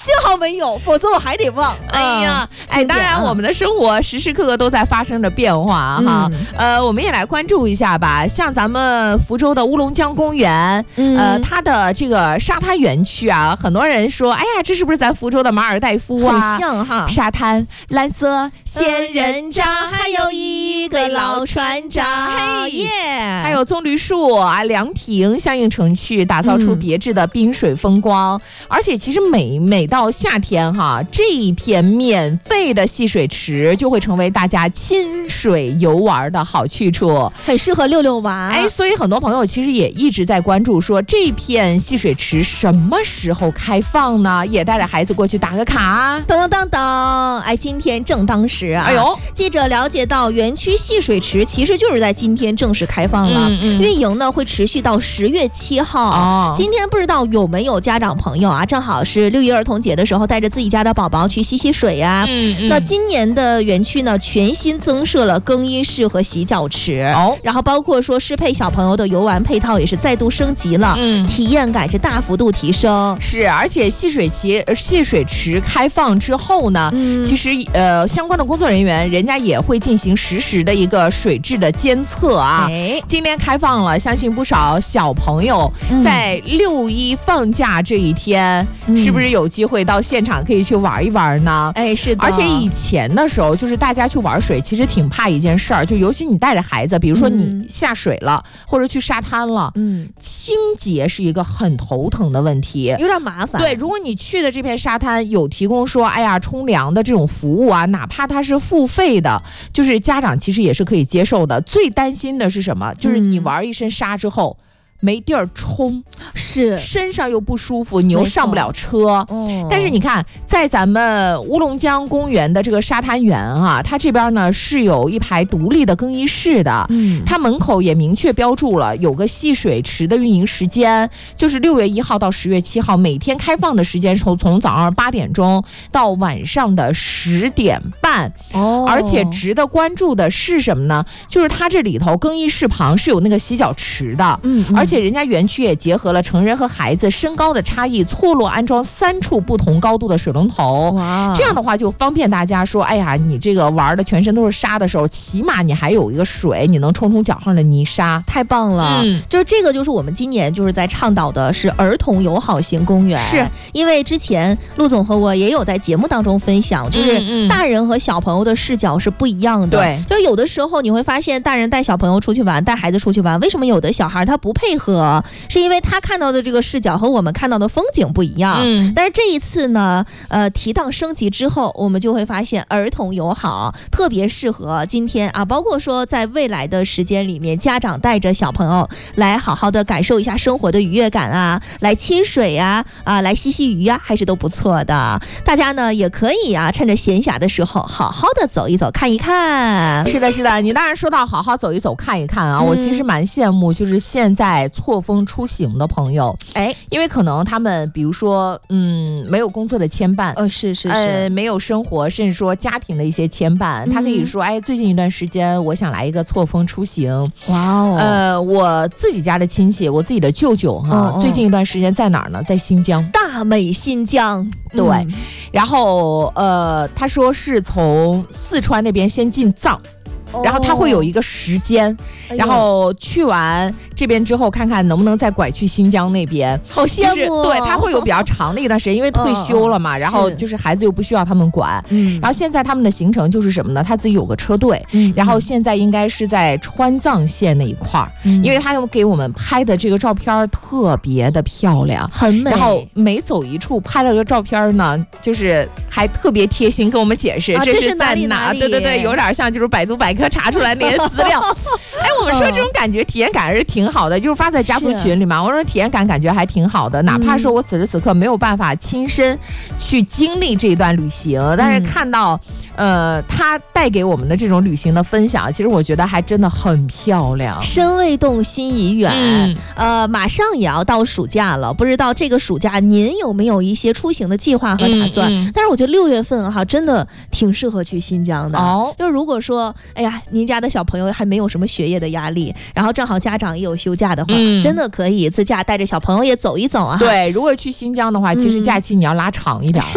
好没有，否则我还得忘。 哎呀，当然我们的生活时时刻刻都在发生着变化哈。我们也来关注一下吧，像咱们福州的乌龙江公园，它的这个沙滩园区啊，很多人说，哎呀，这是不是咱福州的马尔代夫啊？ 很像哈， 沙滩蓝色仙人掌，还有一个老船长，嘿耶，还有棕榈树啊，凉亭相映成趣，打造出别致的滨水风光。而且其实每到夏天哈，这一片免费的戏水池就会成为大家亲水游玩的好去处， 很适合遛遛娃。 所以很多朋友其实也一直在关注说，这片戏水池什么时候开放呢？也带着孩子过去打个卡。 当，今天正当时啊！ 哎呦， 记者了解到，园区戏水池其实就是在今天正式开放了，运营呢会持续到10月7号。今天不知道有没有家长朋友啊，正好是6一儿童节的时候，带着自己家的宝宝去洗水啊。那今年的园区呢，全新增设了更衣室和洗脚池，然后包括说适配小朋友的游玩配套也是再度升级了，体验感是大幅度提升。 是，而且戏水池开放之后呢，其实相关的工作人员人家也会进行实时的一个水质的监测啊。今天开放了，相信不少小朋友在6一放假这一天，是不是有机会到现场可以去玩一玩呢？ 是的。 而且以前的时候，就是大家去玩水，其实挺怕一件事儿，就尤其你带着孩子，比如说你下水了，或者去沙滩了，清洁是一个很头疼的问题， 有点麻烦。 对，如果你去的这片沙滩有提供说，哎呀，冲凉的这种服务啊，哪怕它是付费的，就是家长其实也是可以接受的。最担心的是什么？就是你玩一身沙之后，没地儿冲， 是身上又不舒服，你又上不了车。但是你看，在咱们乌龙江公园的这个沙滩园啊，它这边呢是有一排独立的更衣室的，它门口也明确标注了有个戏水池的运营时间，就是6月1号到10月7号，每天开放的时间从早上8点钟到晚上的10点半。而且值得关注的是什么呢？就是它这里头更衣室旁是有那个洗脚池的，而且人家园区也结合了成人和孩子身高的差异，错落安装3处不同高度的水龙头。这样的话就方便大家说，哎呀，你这个玩的全身都是沙的时候，起码你还有一个水，你能冲脚上的泥沙， 太棒了。就是这个，就是我们今年就是在倡导的是儿童友好型公园。是因为之前陆总和我也有在节目当中分享，就是大人和小朋友的视角是不一样的。对，就有的时候你会发现，大人带小朋友出去玩，带孩子出去玩，为什么有的小孩他不配合？是因为他看到的这个视角和我们看到的风景不一样。但是这一次呢，提档升级之后，我们就会发现儿童友好特别适合今天啊，包括说在未来的时间里面，家长带着小朋友来好好的感受一下生活的愉悦感啊，来亲水啊，来吸吸鱼啊，还是都不错的。大家呢也可以啊，趁着闲暇的时候好好的走一走看一看。 是的，是的，你当然说到好好走一走看一看啊，我其实蛮羡慕就是现在错峰出行的朋友，因为可能他们比如说没有工作的牵绊，没有生活甚至说家庭的一些牵绊，他可以说最近一段时间我想来一个错峰出行。我自己家的亲戚，我自己的舅舅哈，最近一段时间在哪儿呢？在新疆， 大美新疆。 对，然后他说是从四川那边先进藏。然后他会有一个时间，然后去完这边之后，看看能不能再拐去新疆那边。 好羡慕。 对，他会有比较长的一段时间，因为退休了嘛，然后就是孩子又不需要他们管。然后现在他们的行程就是什么呢？他自己有个车队，然后现在应该是在川藏线那一块儿，因为他有给我们拍的这个照片特别的漂亮， 很美。 然后每走一处拍了个照片呢，就是还特别贴心跟我们解释这是在哪。对对对，有点像就是百度百科查出来那些资料。我们说这种感觉体验感还是挺好的，就是发在家族群里嘛，我说体验感感觉还挺好的，哪怕说我此时此刻没有办法亲身去经历这段旅行，但是看到他带给我们的这种旅行的分享，其实我觉得还真的很漂亮。 身未动心已远。马上也要到暑假了，不知道这个暑假您有没有一些出行的计划和打算？但是我觉得6月份哈，真的挺适合去新疆的。就是如果说您家的小朋友还没有什么学业的压力，然后正好家长也有休假的话，真的可以自驾带着小朋友也走一走啊。 对，如果去新疆的话，其实假期你要拉长一点。